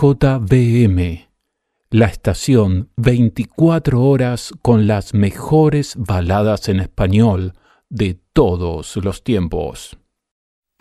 CJBM, la estación 24 horas con las mejores baladas en español de todos los tiempos.